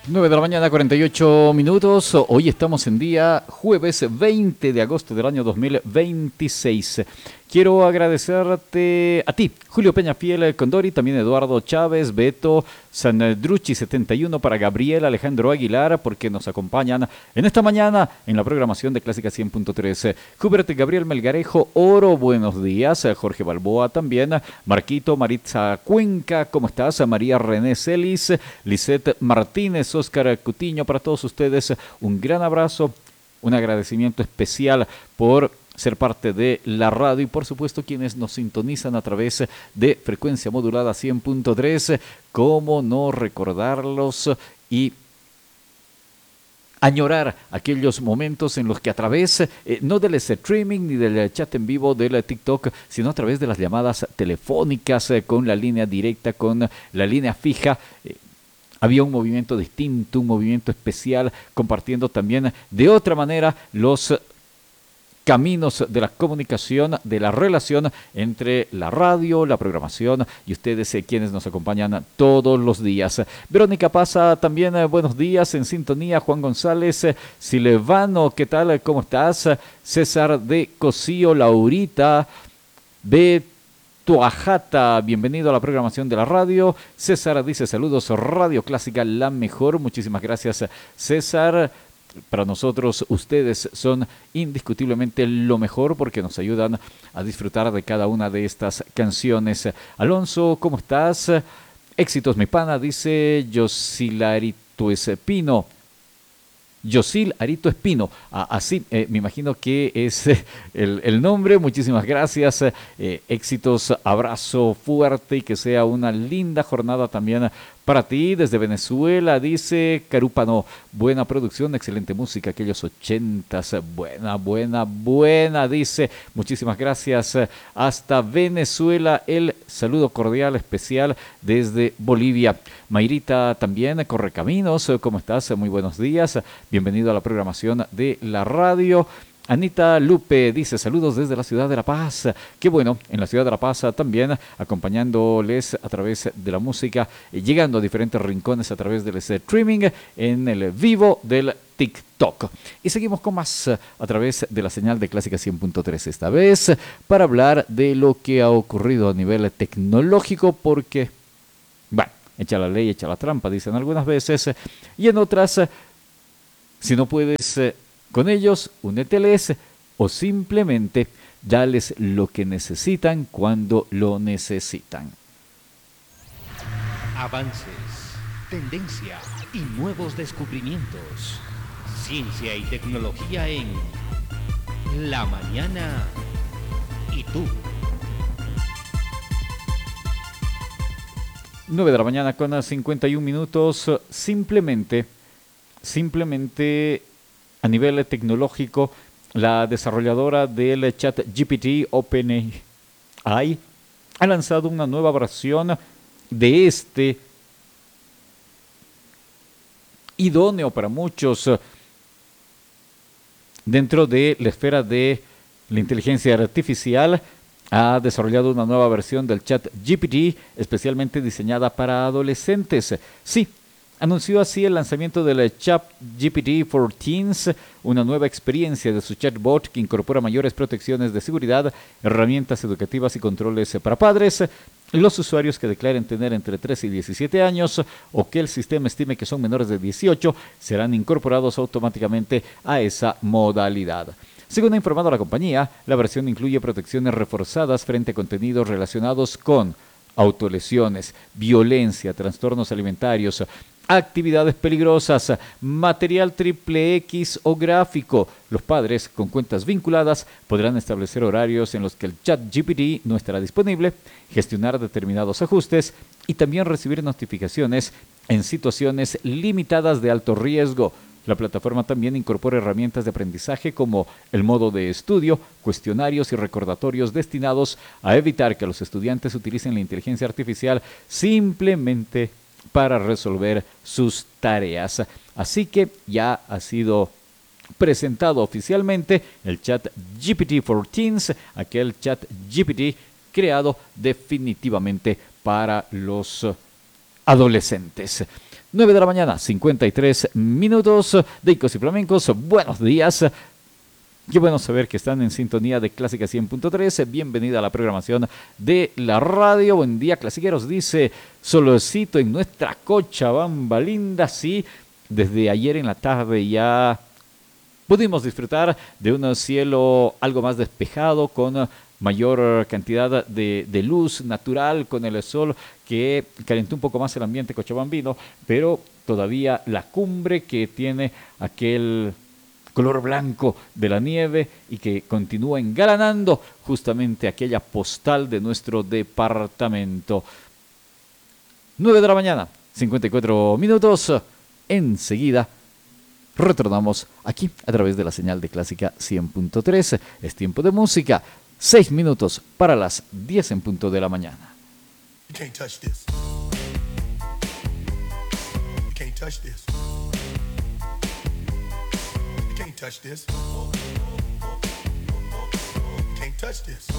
9 de la mañana, 48 minutos. Hoy estamos en día jueves 20 de agosto del año 2026. Quiero agradecerte a ti, Julio Peñafiel Condori, también Eduardo Chávez, Beto Sandrucci 71, para Gabriel Alejandro Aguilar, porque nos acompañan en esta mañana en la programación de Clásica 100.3. Hubert Gabriel Melgarejo Oro, buenos días. Jorge Balboa también. Marquito Maritza Cuenca, ¿cómo estás? María René Celis, Lisette Martínez, Óscar Cutiño, para todos ustedes un gran abrazo, un agradecimiento especial por ser parte de la radio y por supuesto quienes nos sintonizan a través de frecuencia modulada 100.3, cómo no recordarlos y añorar aquellos momentos en los que a través, no del streaming ni del chat en vivo del TikTok, sino a través de las llamadas telefónicas con la línea directa, con la línea fija, había un movimiento distinto, un movimiento especial, compartiendo también de otra manera los caminos de la comunicación, de la relación entre la radio, la programación y ustedes quienes nos acompañan todos los días. Verónica Paza también, buenos días, en sintonía. Juan González, Silvano, ¿qué tal? ¿Cómo estás? César de Cosío, Laurita, de Tuajata, bienvenido a la programación de la radio. César dice saludos, Radio Clásica, la mejor. Muchísimas gracias, César. Para nosotros ustedes son indiscutiblemente lo mejor porque nos ayudan a disfrutar de cada una de estas canciones. Alonso, ¿cómo estás? Éxitos, mi pana, dice Yosilarito Espino. Yosil Arito Espino, así me imagino que es el nombre. Muchísimas gracias, éxitos, abrazo fuerte y que sea una linda jornada también para ti. Desde Venezuela dice Carúpano, buena producción, excelente música, aquellos 80s, buena, dice. Muchísimas gracias, hasta Venezuela, el saludo cordial especial desde Bolivia. Mayrita también, Correcaminos, ¿cómo estás? Muy buenos días, bienvenido a la programación de la radio. Anita Lupe dice saludos desde la ciudad de La Paz. Qué bueno, en la ciudad de La Paz también acompañándoles a través de la música, llegando a diferentes rincones a través del streaming en el vivo del TikTok. Y seguimos con más a través de la señal de Clásica 100.3, esta vez para hablar de lo que ha ocurrido a nivel tecnológico, porque, bueno, echa la ley, echa la trampa, dicen algunas veces, y en otras, si no puedes con ellos, úneteles o simplemente dales lo que necesitan cuando lo necesitan. Avances, tendencia y nuevos descubrimientos. Ciencia y tecnología en La Mañana y tú. 9 de la mañana con 51 minutos. Simplemente a nivel tecnológico, la desarrolladora del chat GPT, OpenAI, ha lanzado una nueva versión de este idóneo para muchos dentro de la esfera de la inteligencia artificial. Ha desarrollado una nueva versión del chat GPT especialmente diseñada para adolescentes. Sí, anunció así el lanzamiento del chat GPT for Teens, una nueva experiencia de su chatbot que incorpora mayores protecciones de seguridad, herramientas educativas y controles para padres. Los usuarios que declaren tener entre 13 y 17 años o que el sistema estime que son menores de 18 serán incorporados automáticamente a esa modalidad. Según ha informado la compañía, la versión incluye protecciones reforzadas frente a contenidos relacionados con autolesiones, violencia, trastornos alimentarios, actividades peligrosas, material triple X o gráfico. Los padres con cuentas vinculadas podrán establecer horarios en los que el chat GPT no estará disponible, gestionar determinados ajustes y también recibir notificaciones en situaciones limitadas de alto riesgo. La plataforma también incorpora herramientas de aprendizaje como el modo de estudio, cuestionarios y recordatorios destinados a evitar que los estudiantes utilicen la inteligencia artificial simplemente para resolver sus tareas. Así que ya ha sido presentado oficialmente el chat GPT for Teens, aquel chat GPT creado definitivamente para los adolescentes. 9 de la mañana, 53 minutos de Icos y Flamencos. Buenos días. Qué bueno saber que están en sintonía de Clásica 100.3. Bienvenida a la programación de la radio. Buen día, clasiqueros. Dice Solcito en nuestra Cochabamba linda. Sí, desde ayer en la tarde ya pudimos disfrutar de un cielo algo más despejado, con mayor cantidad de luz natural, con el sol que calentó un poco más el ambiente cochabambino, pero todavía la cumbre que tiene aquel color blanco de la nieve y que continúa engalanando justamente aquella postal de nuestro departamento. 9 de la mañana, 54 minutos. Enseguida retornamos aquí a través de la señal de Clásica 100.3. Es tiempo de música. 6 minutos para las 10 en punto de la mañana. You can't touch this. You can't touch this. You can't touch this. You can't touch this.